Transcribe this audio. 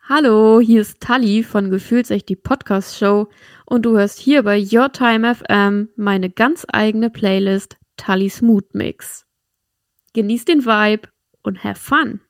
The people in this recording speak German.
Hallo, hier ist Tali von Gefühlsecht, die Podcast-Show und du hörst hier bei Your Time FM meine ganz eigene Playlist Tallis Mood Mix. Genieß den Vibe und have fun!